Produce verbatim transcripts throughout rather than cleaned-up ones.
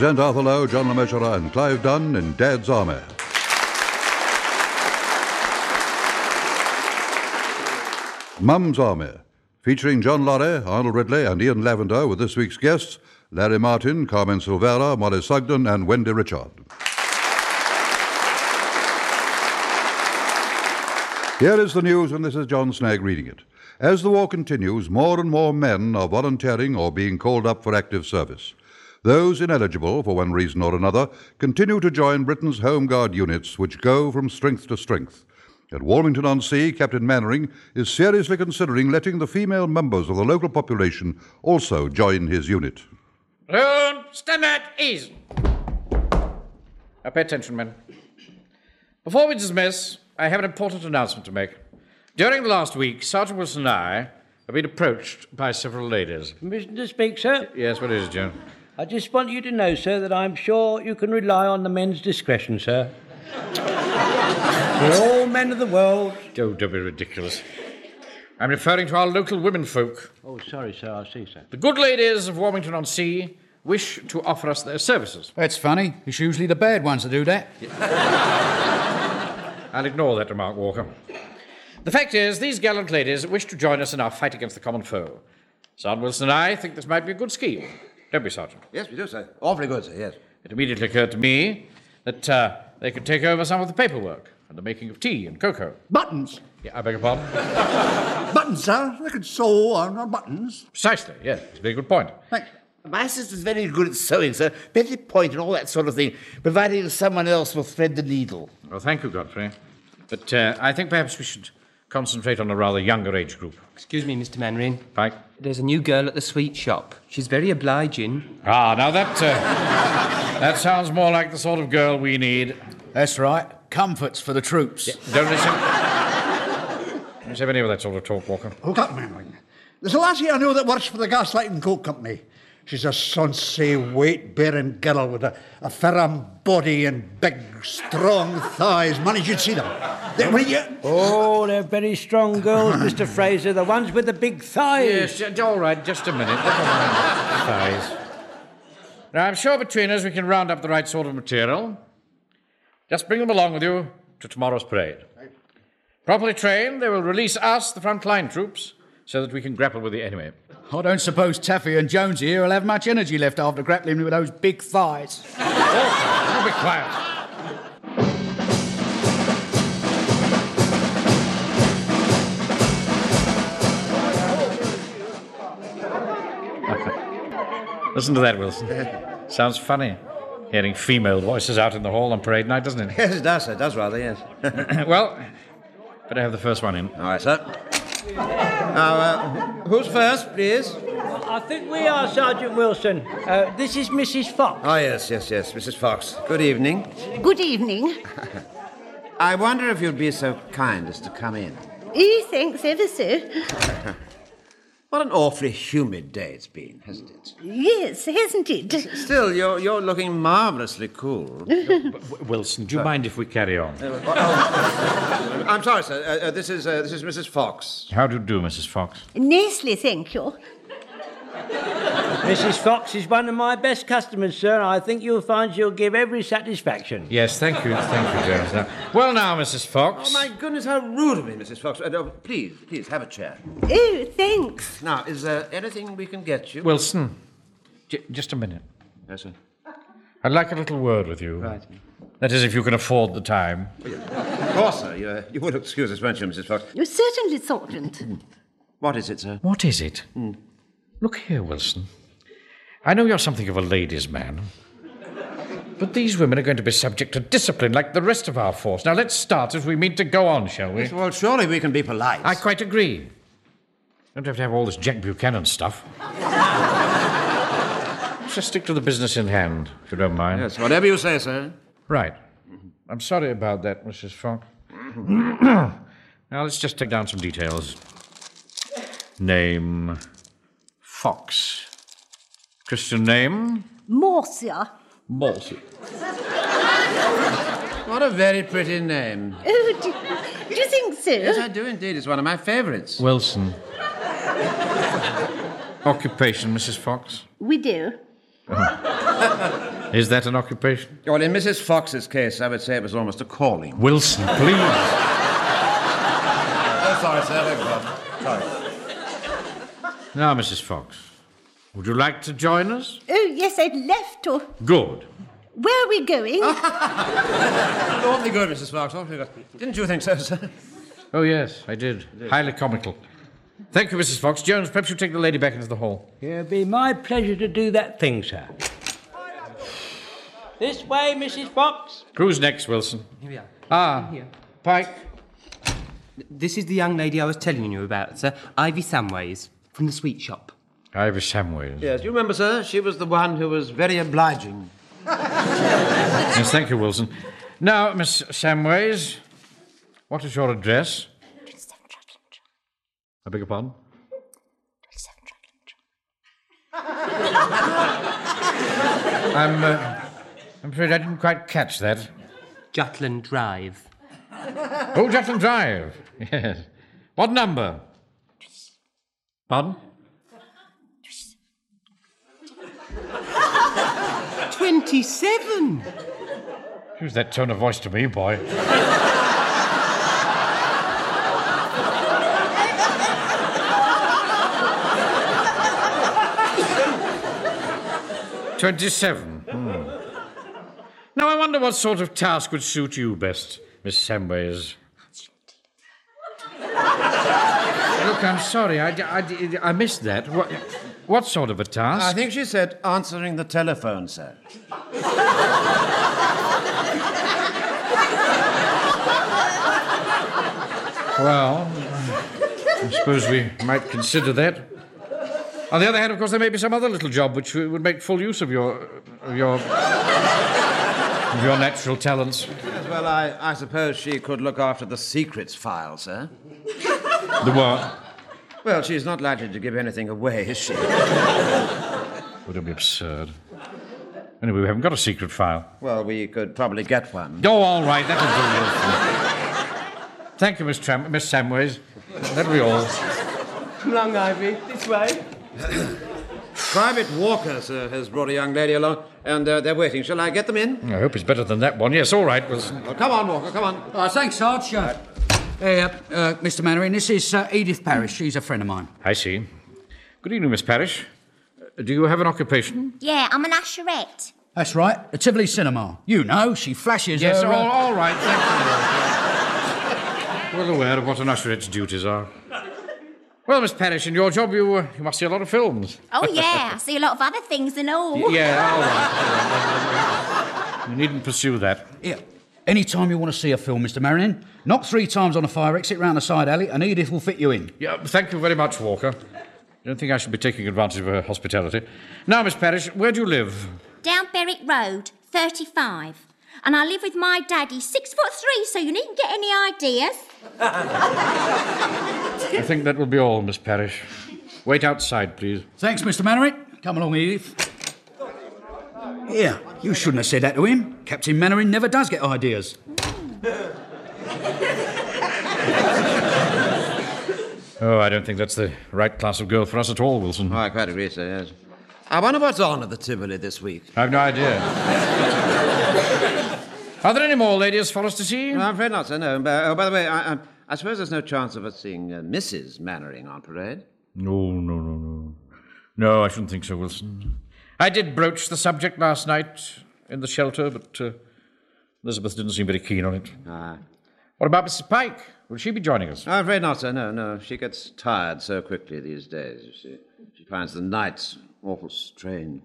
present Arthur Lowe, John LeMessurier and Clive Dunn in Dad's Army. Mum's Army, featuring John Lorry, Arnold Ridley and Ian Lavender with this week's guests, Larry Martin, Carmen Silvera, Molly Sugden and Wendy Richard. Here is the news, and this is John Snagg reading it. As the war continues, more and more men are volunteering or being called up for active service. Those ineligible, for one reason or another, continue to join Britain's Home Guard units, which go from strength to strength. At Walmington-on-Sea, Captain Mannering is seriously considering letting the female members of the local population also join his unit. Round, stand at ease. Now pay attention, men. Before we dismiss, I have an important announcement to make. During the last week, Sergeant Wilson and I have been approached by several ladies. Permission to speak, sir? Yes, what is it, Joe? I just want you to know, sir, that I'm sure you can rely on the men's discretion, sir. We're all men of the world. Oh, don't be ridiculous. I'm referring to our local womenfolk. Oh, sorry, sir, I see, sir. The good ladies of Walmington-on-Sea wish to offer us their services. That's funny. It's usually the bad ones that do that. I'll ignore that remark, Walker. The fact is, these gallant ladies wish to join us in our fight against the common foe. Sergeant Wilson and I think this might be a good scheme. Don't we, Sergeant? Yes, we do, sir. Awfully good, sir, yes. It immediately occurred to me that uh, they could take over some of the paperwork and the making of tea and cocoa. Buttons. Yeah, I beg your pardon? Buttons, sir. They could sew on, on buttons. Precisely, yes. It's a very good point. Thanks. My sister's very good at sewing, sir. Petty point and all that sort of thing, providing someone else will thread the needle. Well, thank you, Godfrey. But uh, I think perhaps we should concentrate on a rather younger age group. Excuse me, Mister Mannering. Pike? There's a new girl at the sweet shop. She's very obliging. Ah, now that, uh, that sounds more like the sort of girl we need. That's right. Comforts for the troops. Yeah, don't listen. Don't have any of that sort of talk, Walker. Look up, Mannering. There's a lassie I know that works for the Gaslight and Coke Company. She's a sonsy, weight-bearing girl with a, a firm body and big, strong thighs. Man, you should see them. They, when you... Oh, they're very strong girls, Mister Fraser. The ones with the big thighs. Yes, all right, just a minute. Never mind. Thighs. Now, I'm sure between us we can round up the right sort of material. Just bring them along with you to tomorrow's parade. Properly trained, they will release us, the front-line troops, so that we can grapple with the enemy. I don't suppose Taffy and Jonesy here will have much energy left after grappling with those big thighs. Oh, you be quiet. Listen to that, Wilson. Sounds funny, hearing female voices out in the hall on parade night, doesn't it? Yes, it does, sir. It does rather, yes. Well, better have the first one in. All right, sir. Now, uh, who's first, please? I think we are, Sergeant Wilson. Uh, this is Missus Fox. Oh, yes, yes, yes, Missus Fox. Good evening. Good evening. I wonder if you'd be so kind as to come in. E, thanks ever so. What an awfully humid day it's been, hasn't it? Yes, hasn't it? Still, you're you're looking marvellously cool. Wilson, do you mind if we carry on? I'm sorry, sir. Uh, uh, this is uh, this is Missus Fox. How do you do, Missus Fox? Nicely, thank you. Missus Fox is one of my best customers, sir. I think you'll find she'll give every satisfaction. Yes, thank you, thank you, Jones. Now, well, now, Missus Fox. Oh, my goodness, how rude of me, Missus Fox. Uh, no, please, please, have a chair. Oh, thanks. Now, is there anything we can get you? Wilson, j- just a minute. Yes, sir. I'd like a little word with you. Right. That is, if you can afford the time. Of course, sir. You, uh, you would excuse us, won't you, Missus Fox? You certainly, Sergeant. What is it, sir? What is it? Mm. Look here, Wilson. I know you're something of a ladies' man, but these women are going to be subject to discipline like the rest of our force. Now, let's start as we mean to go on, shall we? Yes, well, surely we can be polite. I quite agree. Don't have to have all this Jack Buchanan stuff. Let's just stick to the business in hand, if you don't mind. Yes, whatever you say, sir. Right. I'm sorry about that, Missus Fox. Now, let's just take down some details. Name... Fox. Christian name? Morsia. Morsia. What a very pretty name. Oh, do, do you think so? Yes, I do indeed. It's one of my favourites. Wilson. Occupation, Missus Fox? We do. Uh-huh. Is that an occupation? Well, in Missus Fox's case, I would say it was almost a calling. Wilson, please. Oh, sorry, sir. Beg your pardon. Sorry. Now, Missus Fox, would you like to join us? Oh, yes, I'd love to. Good. Where are we going? Awfully good, Missus Fox. Awfully good. Didn't you think so, sir? Oh, yes, I did. Highly comical. Thank you, Missus Fox. Jones, perhaps you take the lady back into the hall. It'll be my pleasure to do that thing, sir. This way, Missus Fox. Who's next, Wilson? Here we are. Ah, Here. Pike. This is the young lady I was telling you about, sir. Ivy Samways, from the sweet shop. Ivy Samways. Yes, you remember, sir? She was the one who was very obliging. Yes, thank you, Wilson. Now, Miss Samways, what is your address? I beg your pardon? I'm, uh, I'm afraid I didn't quite catch that. Jutland Drive. Oh, Jutland Drive. Yes. What number? Pardon? Twenty-seven. Use that tone of voice to me, boy. Twenty-seven. Hmm. Now, I wonder what sort of task would suit you best, Miss Samways. Look, I'm sorry. I, I, I missed that. What, what sort of a task? I think she said answering the telephone, sir. Well, I suppose we might consider that. On the other hand, of course, there may be some other little job which would make full use of your... of your... of your natural talents. Yes, well, I, I suppose she could look after the secrets file, sir. The what? Well, she's not likely to give anything away, is she? Would it be absurd? Anyway, we haven't got a secret file. Well, we could probably get one. Oh, all right, that'll do. Thank you, Miss Tram- Miss Samways. That'll be all. Long Ivy, this way. Private Walker, sir, has brought a young lady along, and uh, they're waiting. Shall I get them in? I hope it's better than that one. Yes, all right, Wilson. Well, come on, Walker, come on. Oh, thanks, Sarge. Uh, hey, uh, uh, Mister Mannering, this is uh, Edith Parrish. She's a friend of mine. I see. Good evening, Miss Parrish. Uh, do you have an occupation? Yeah, I'm an usherette. That's right, the Tivoli Cinema. You know, she flashes Yes, her... all, uh, all right, thank you. Well aware of what an usherette's duties are. Well, Miss Parrish, in your job, you, uh, you must see a lot of films. Oh, yeah, I see a lot of other things and all. Y- yeah, all right, all right. You needn't pursue that. Yeah. Any time you want to see a film, Mister Marinin, knock three times on a fire exit round the side alley and Edith will fit you in. Yeah, thank you very much, Walker. I don't think I should be taking advantage of her hospitality. Now, Miss Parrish, where do you live? Down Berwick Road, thirty-five. And I live with my daddy, six foot three, so you needn't get any ideas. I think that will be all, Miss Parrish. Wait outside, please. Thanks, Mister Mannering. Come along, Edith. Yeah, you shouldn't have said that to him. Captain Mannering never does get ideas. Oh, I don't think that's the right class of girl for us at all, Wilson. Oh, I quite agree, sir, yes. I wonder what's on at the Tivoli this week. I've no idea. Are there any more ladies for us to see? No, I'm afraid not, sir, no. But, oh, by the way, I, I, I suppose there's no chance of us seeing uh, Missus Mannering on parade? No, no, no, no. No, I shouldn't think so, Wilson. I did broach the subject last night in the shelter, but uh, Elizabeth didn't seem very keen on it. Ah. What about Missus Pike? Will she be joining us? I'm afraid not, sir, no, no. She gets tired so quickly these days, you see. She finds the nights awful strain.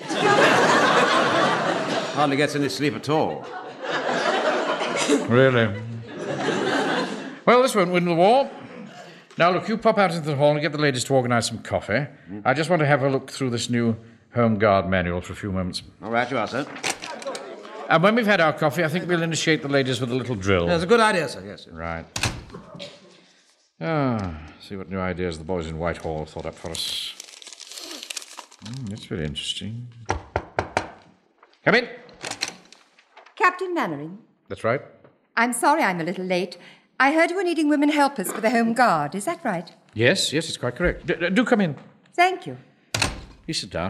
Hardly gets any sleep at all. Really? Well, this won't win the war. Now, look, you pop out into the hall and get the ladies to organise some coffee. Mm. I just want to have a look through this new Home Guard manual for a few moments. All right, you are, sir. And when we've had our coffee, I think we'll initiate the ladies with a little drill. That's a good idea, sir, yes. Sir. Right. Ah, see what new ideas the boys in Whitehall thought up for us. Mm, that's very interesting. Come in. Captain Mannering. That's right. I'm sorry I'm a little late. I heard you were needing women helpers for the Home Guard. Is that right? Yes, yes, it's quite correct. D- d- do come in. Thank you. You sit down.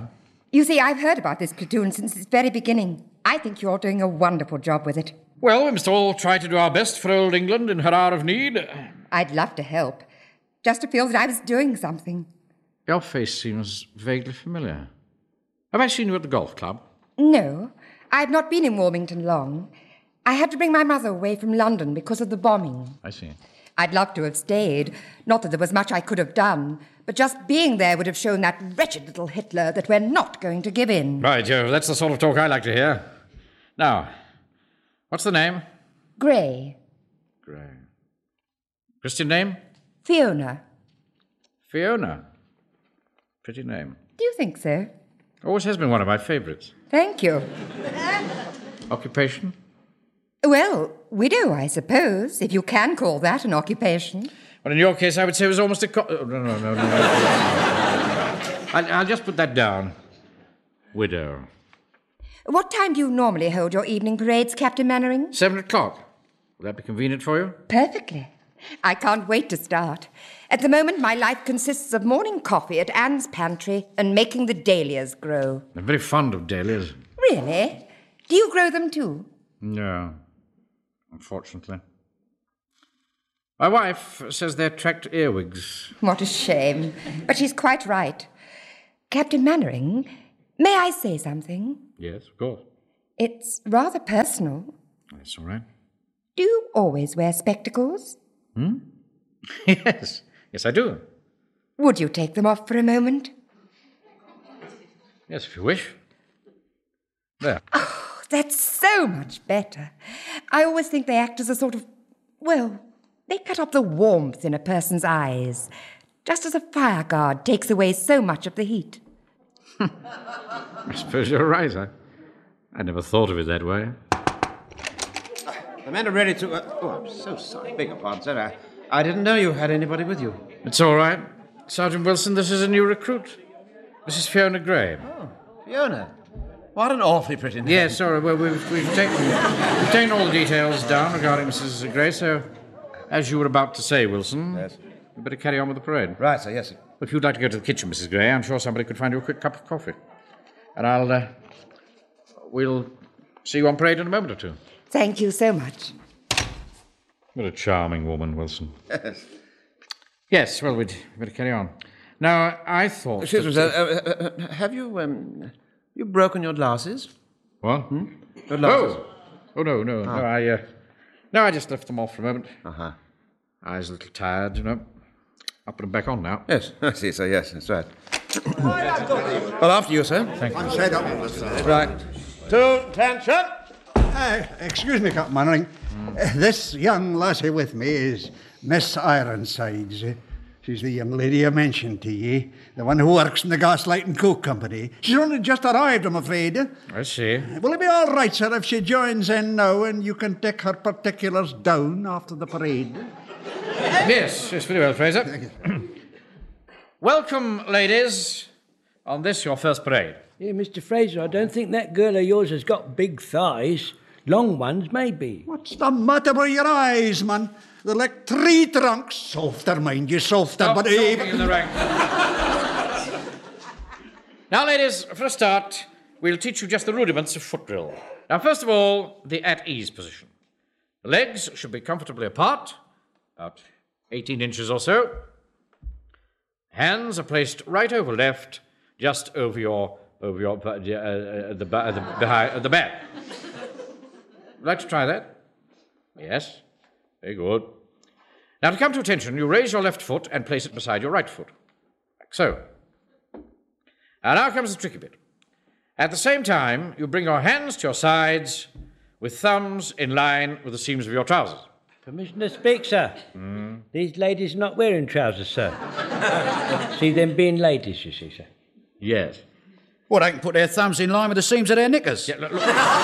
You see, I've heard about this platoon since its very beginning. I think you're doing a wonderful job with it. Well, we must all try to do our best for old England in her hour of need. I'd love to help, just to feel that I was doing something. Your face seems vaguely familiar. Have I seen you at the golf club? No, I've not been in Wilmington long. I had to bring my mother away from London because of the bombing. I see. I'd love to have stayed. Not that there was much I could have done, but just being there would have shown that wretched little Hitler that we're not going to give in. Right, Joe, that's the sort of talk I like to hear. Now, what's the name? Gray. Gray. Christian name? Fiona. Fiona. Pretty name. Do you think so? Always has been one of my favourites. Thank you. Occupation? Well, widow, I suppose, if you can call that an occupation. Well, in your case, I would say it was almost a... Co- oh, no, no, no, no. no. I'll, I'll just put that down. Widow. What time do you normally hold your evening parades, Captain Mannering? Seven o'clock. Will that be convenient for you? Perfectly. I can't wait to start. At the moment, my life consists of morning coffee at Anne's pantry and making the dahlias grow. I'm very fond of dahlias. Really? Do you grow them too? No, unfortunately. My wife says they attract earwigs. What a shame. But she's quite right. Captain Mannering, may I say something? Yes, of course. It's rather personal. That's all right. Do you always wear spectacles? Hmm? Yes. Yes, I do. Would you take them off for a moment? Yes, if you wish. There. Oh, that's so much better. I always think they act as a sort of, well, they cut off the warmth in a person's eyes, just as a fire guard takes away so much of the heat. I suppose you're right. I, I never thought of it that way. The men are ready to... Uh, oh, I'm so sorry. Beg your pardon, sir. I, I didn't know you had anybody with you. It's all right. Sergeant Wilson, this is a new recruit. Missus Fiona Gray. Oh, Fiona. What an awfully pretty name. Yes, sorry. Well, we've, we've, taken, we've taken all the details down regarding Missus Gray, so as you were about to say, Wilson, yes, you better carry on with the parade. Right, sir, yes, sir. If you'd like to go to the kitchen, Missus Gray, I'm sure somebody could find you a quick cup of coffee. And I'll, uh, we'll see you on parade in a moment or two. Thank you so much. What a charming woman, Wilson. Yes. Yes, well, we'd better carry on. Now, I thought... Excuse me, that, sir. Uh, uh, uh, have you, um... You broken your glasses? What? Hmm? Your glasses? Oh! Oh, no, no, Oh. no, I, uh... No, I just left them off for a moment. Uh-huh. Eyes a little tired, you know. I'll put them back on now. Yes, I see, sir, yes, that's right. Well, after you, sir. Thank you. One side up. Right. To attention! Uh, excuse me, Captain Mannering. Uh, this young lassie with me is Miss Ironsides. Uh, she's the young lady I mentioned to ye, the one who works in the Gaslight and Coke Company. She's only just arrived, I'm afraid. I see. Will it be all right, sir, if she joins in now and you can take her particulars down after the parade? Yes, yes, very well, Fraser. Welcome, ladies, on this, your first parade. Yeah, Mister Fraser, I don't think that girl of yours has got big thighs. Long ones, maybe. What's the matter with your eyes, man? They're like tree trunks. Softer, mind you, softer. Stop but talking in the rank. Now, ladies, for a start, we'll teach you just the rudiments of foot drill. Now, first of all, the at-ease position. The legs should be comfortably apart, about eighteen inches or so. Hands are placed right over left, just over your over your uh, uh, the uh, the behind uh, the back. Would you like to try that? Yes. Very good. Now, to come to attention, you raise your left foot and place it beside your right foot, like so. And now comes the tricky bit. At the same time, you bring your hands to your sides with thumbs in line with the seams of your trousers. Permission to speak, sir. Mm. These ladies are not wearing trousers, sir. See them being ladies, you see, sir. Yes. Well, they can put their thumbs in line with the seams of their knickers. Yeah, look, look.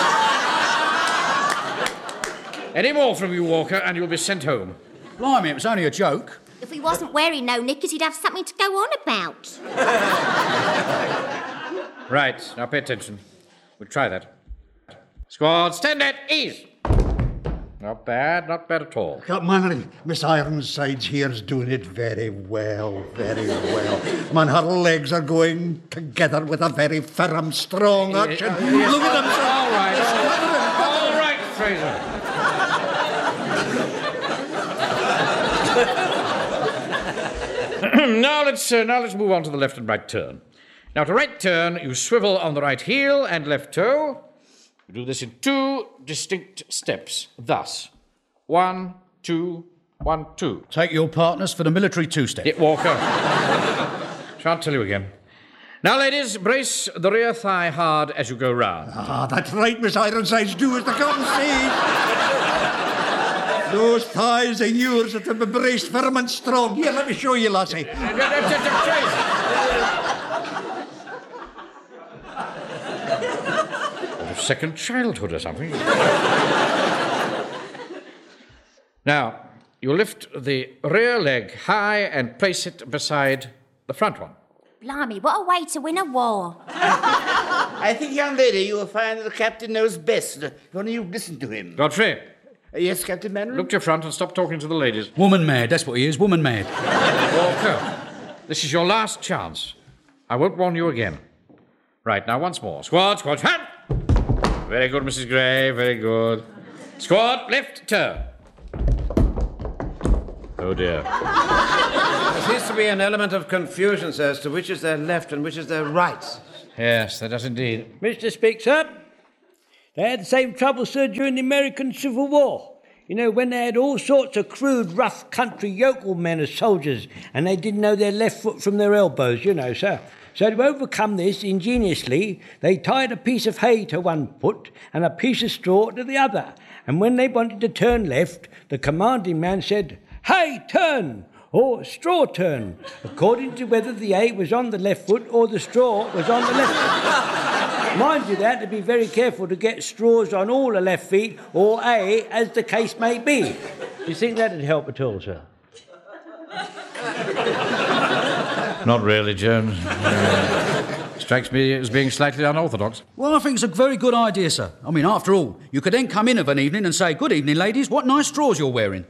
Any more from you, Walker, and you'll be sent home. Blimey, it was only a joke. If he wasn't wearing no knickers, he'd have something to go on about. Right, now pay attention. We'll try that. Squad, stand at ease. Not bad, not bad at all. Captain Mannering, Miss Ironsides here's doing it very well, very well. Man, her legs are going together with a very firm, strong action. Uh, yes, Look at them, sir. All right, all, all right, Fraser. now let's uh, now let's move on to the left and right turn. Now to right turn, you swivel on the right heel and left toe. You do this in two distinct steps. Thus, one, two, one, two. Take your partners for the military two-step. Dick Walker. Shan't tell you again. Now, ladies, brace the rear thigh hard as you go round. Ah, that's right, Miss Ironsides. Do as the captain says. Those thighs are yours that have been braced firm and strong. Here, let me show you, lassie. Second childhood or something. Now, you lift the rear leg high and place it beside the front one. Blimey, what a way to win a war. I think, young lady, you will find that the captain knows best. If only you listen to him. Godfrey. Uh, yes, Captain Mannering? Look to your front and stop talking to the ladies. Woman mad, that's what he is, woman mad. Walker, this is your last chance. I won't warn you again. Right, now once more. Squad, squad, hand! Very good, Missus Gray, very good. Squad, left, turn. Oh, dear. There seems to be an element of confusion, sir, as to which is their left and which is their right. Yes, there does indeed. Mister Speaks Up, they had the same trouble, sir, during the American Civil War. You know, when they had all sorts of crude, rough country yokel men as soldiers, and they didn't know their left foot from their elbows, you know, sir. So to overcome this ingeniously, they tied a piece of hay to one foot and a piece of straw to the other. And when they wanted to turn left, the commanding man said, "Hay, turn!" or "straw, turn," according to whether the hay was on the left foot or the straw was on the left foot. Mind you that, to be very careful to get straws on all the left feet, or hay, as the case may be. Do you think that'd help at all, sir? Not really, Jones. Uh, strikes me as being slightly unorthodox. Well, I think it's a very good idea, sir. I mean, after all, you could then come in of an evening and say, "Good evening, ladies, what nice straws you're wearing."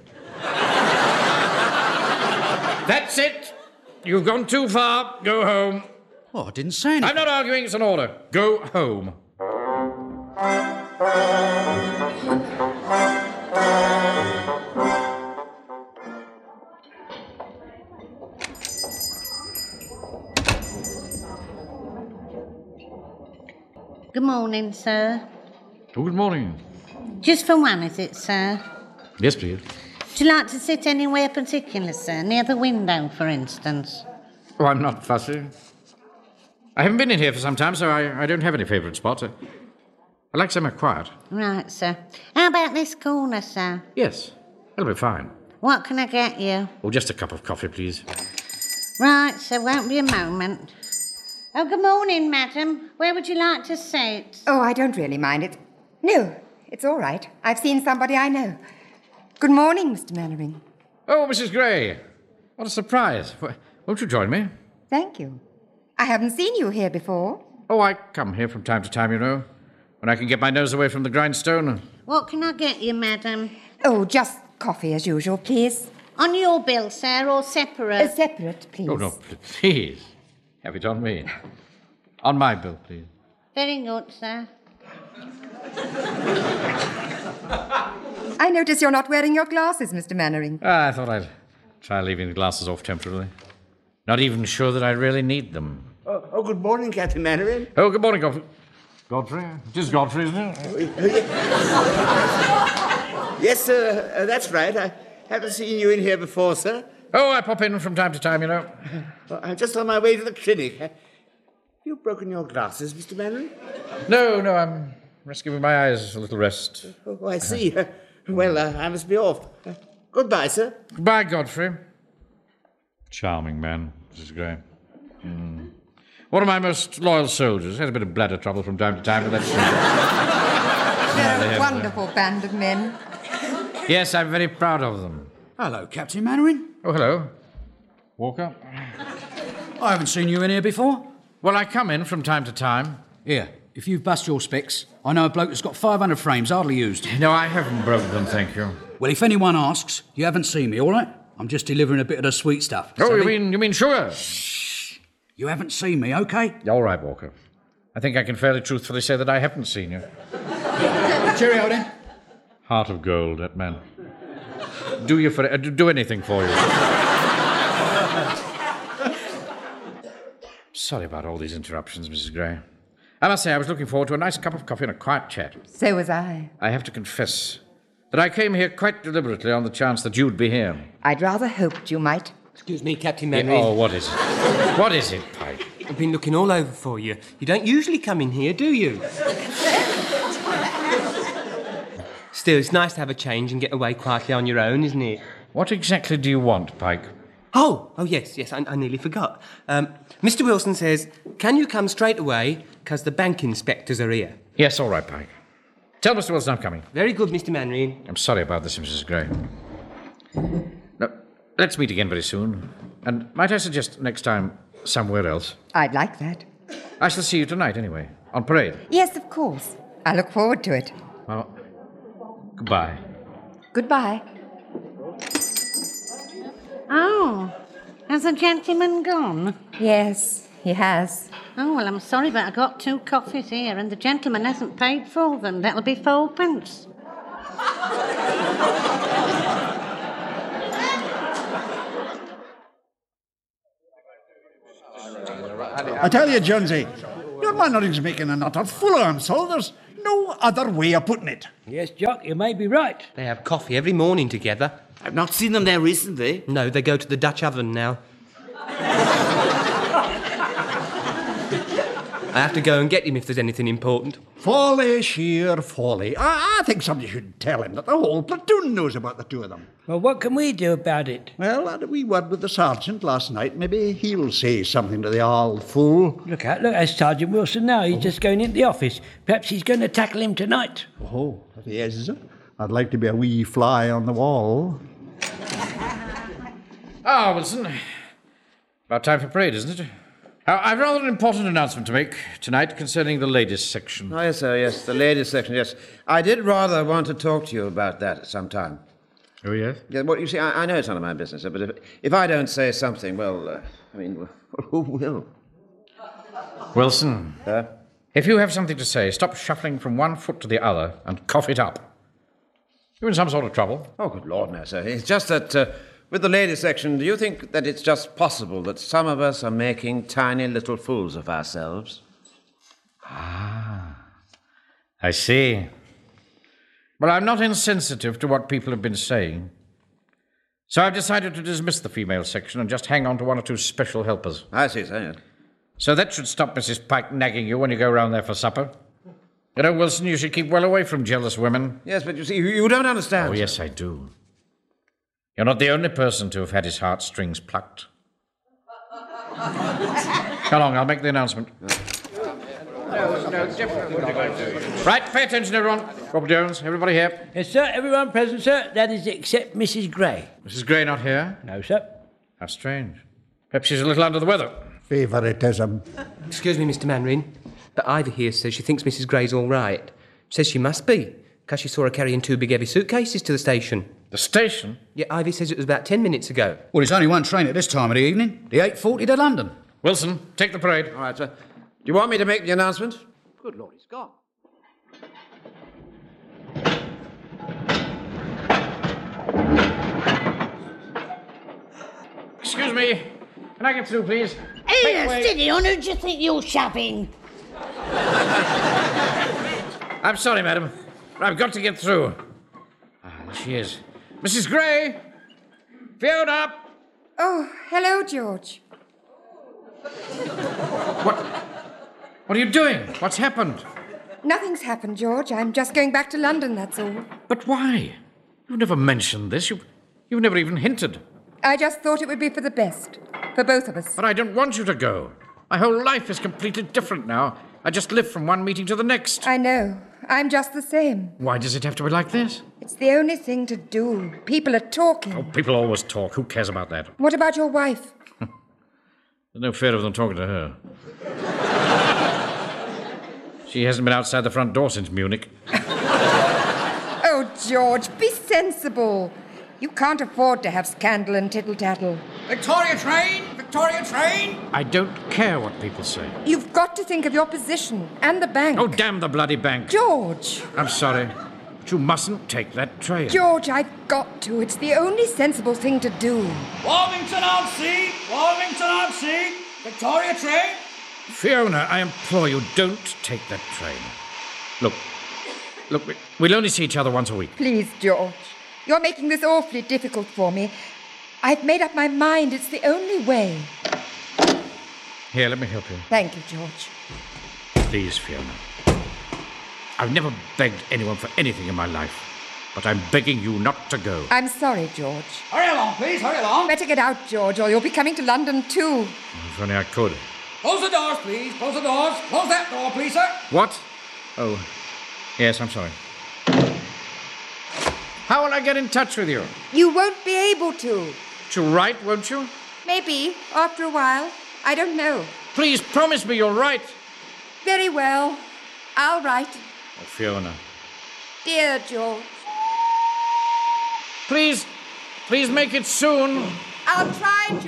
That's it. You've gone too far. Go home. Oh, I didn't say anything. I'm not arguing, it's an order. Go home. Good morning, sir. Oh, good morning. Just for one, is it, sir? Yes, please. Would you like to sit anywhere particular, sir? Near the window, for instance? Oh, I'm not fussy. I haven't been in here for some time, so I, I don't have any favourite spots. I, I like somewhere quiet. Right, sir. How about this corner, sir? Yes, that'll be fine. What can I get you? Oh, just a cup of coffee, please. Right, sir, won't be a moment. Oh, good morning, madam. Where would you like to sit? Oh, I don't really mind it. No, it's all right. I've seen somebody I know. Good morning, Mister Mannering. Oh, Missus Gray. What a surprise. Won't you join me? Thank you. I haven't seen you here before. Oh, I come here from time to time, you know, when I can get my nose away from the grindstone. What can I get you, madam? Oh, just coffee as usual, please. On your bill, sir, or separate? Uh, separate, please. Oh, no, please. Have it on me. On my bill, please. Very good, sir. I notice you're not wearing your glasses, Mister Mannering. Ah, I thought I'd try leaving the glasses off temporarily. Not even sure that I really need them. Oh, oh good morning, Captain Mannering. Oh, good morning, Godfrey. Godfrey? It is Godfrey, isn't it? Yes, sir, uh, that's right. I haven't seen you in here before, sir. Oh, I pop in from time to time, you know. Well, I'm just on my way to the clinic. Have you broken your glasses, Mister Mannering? No, no, I'm just giving my eyes a little rest. Oh, I see. Uh, well, uh, I must be off. Uh, goodbye, sir. Goodbye, Godfrey. Charming man, Missus Gray. Mm. One of my most loyal soldiers. Had a bit of bladder trouble from time to time, but that's... They're a wonderful band of men. Yes, I'm very proud of them. Hello, Captain Mannering. Oh, hello. Walker. I haven't seen you in here before. Well, I come in from time to time. Here, if you've bust your specs, I know a bloke that's got five hundred frames hardly used. No, I haven't broken them, thank you. Well, if anyone asks, you haven't seen me, all right? I'm just delivering a bit of the sweet stuff. Oh, Savvy? you mean you mean sugar? Shh. You haven't seen me, OK? All right, Walker. I think I can fairly truthfully say that I haven't seen you. Cheerio, then. Heart of gold, that man. Do you for uh, do anything for you. Sorry about all these interruptions, Missus Gray. I must say I was looking forward to a nice cup of coffee and a quiet chat. So was I. I have to confess that I came here quite deliberately on the chance that you'd be here. I'd rather hoped you might. Excuse me, Captain Yeah, Manry. oh, what is it? What is it, Pike? I've been looking all over for you. You don't usually come in here, do you? Still, it's nice to have a change and get away quietly on your own, isn't it? What exactly do you want, Pike? Oh, oh yes, yes, I, I nearly forgot. Um, Mister Wilson says, can you come straight away, because the bank inspectors are here. Yes, all right, Pike. Tell Mister Wilson I'm coming. Very good, Mister Manry. I'm sorry about this, Missus Gray. Now, let's meet again very soon. And might I suggest next time somewhere else? I'd like that. I shall see you tonight anyway, on parade. Yes, of course. I look forward to it. Well, goodbye. Goodbye. Oh, has the gentleman gone? Yes, he has. Oh, well, I'm sorry, but I got two coffees here and the gentleman hasn't paid for them. That'll be fourpence. I tell you, Jonesy, your mannering's making an utter fool of him, so there's no other way of putting it. Yes, Jock, you may be right. They have coffee every morning together. I've not seen them there recently. No, they go to the Dutch oven now. I have to go and get him if there's anything important. Folly, sheer folly. I, I think somebody should tell him that the whole platoon knows about the two of them. Well, what can we do about it? Well, I had a wee word with the sergeant last night. Maybe he'll say something to the old fool. Look out, look, there's Sergeant Wilson now. He's oh. just going into the office. Perhaps he's going to tackle him tonight. Oh, if he is, I'd like to be a wee fly on the wall. Ah, Wilson. About time for parade, isn't it? Uh, I've rather an important announcement to make tonight concerning the ladies' section. Oh, yes, sir, yes, the ladies' section, yes. I did rather want to talk to you about that at some time. Oh, yes? Yeah, well, you see, I, I know it's none of my business, sir, but if, if I don't say something, well, uh, I mean, well, who will? Wilson. Sir? If you have something to say, stop shuffling from one foot to the other and cough it up. You in some sort of trouble? Oh, good Lord, no, sir. It's just that... Uh, With the ladies' section, do you think that it's just possible that some of us are making tiny little fools of ourselves? Ah, I see. Well, I'm not insensitive to what people have been saying. So I've decided to dismiss the female section and just hang on to one or two special helpers. I see, sir, yes. So that should stop Missus Pike nagging you when you go round there for supper. You know, Wilson, you should keep well away from jealous women. Yes, but you see, you, you don't understand. Oh, sir. yes, I do. You're not the only person to have had his heartstrings plucked. Come along, I'll make the announcement. No, no, definitely. Right, pay attention, everyone. Robert Jones, everybody here? Yes, sir. Everyone present, sir. That is except Missus Gray. Missus Gray not here? No, sir. How strange. Perhaps she's a little under the weather. Favouritism. Excuse me, Mister Manring, but Ivy here says she thinks Missus Gray's all right. Says she must be, because she saw her carrying two big heavy suitcases to the station. The station? Yeah, Ivy says it was about ten minutes ago. Well, there's only one train at this time of the evening. The eight forty to London. Wilson, take the parade. All right, sir. Do you want me to make the announcement? Good Lord, he's gone. Excuse me. Can I get through, please? Hey, steady on. Who do you think you're shoving? I'm sorry, madam. But I've got to get through. Ah, there she is. Missus Gray! Fiona! Oh, hello, George. What? What are you doing? What's happened? Nothing's happened, George. I'm just going back to London, that's all. But why? You've never mentioned this. You've, you've never even hinted. I just thought it would be for the best. For both of us. But I don't want you to go. My whole life is completely different now. I just live from one meeting to the next. I know. I'm just the same. Why does it have to be like this? It's the only thing to do. People are talking. Oh, people always talk. Who cares about that? What about your wife? There's no fear of them talking to her. She hasn't been outside the front door since Munich. Oh, George, be sensible. You can't afford to have scandal and tittle-tattle. Victoria train! Victoria train! I don't care what people say. You've got to think of your position and the bank. Oh, damn the bloody bank. George! I'm sorry, but you mustn't take that train. George, I've got to. It's the only sensible thing to do. Warmington on sea! Warmington on sea! Victoria train! Fiona, I implore you, don't take that train. Look, look, we- we'll only see each other once a week. Please, George. You're making this awfully difficult for me. I've made up my mind. It's the only way. Here, let me help you. Thank you, George. Please, Fiona. I've never begged anyone for anything in my life, but I'm begging you not to go. I'm sorry, George. Hurry along, please, hurry along. Better get out, George, or you'll be coming to London too. If only I could. Close the doors, please. Close the doors. Close that door, please, sir. What? Oh, yes, I'm sorry. How will I get in touch with you? You won't be able to. You'll write, won't you? Maybe, after a while. I don't know. Please promise me you'll write. Very well. I'll write. Oh, Fiona. Dear George. Please, please make it soon. I'll try,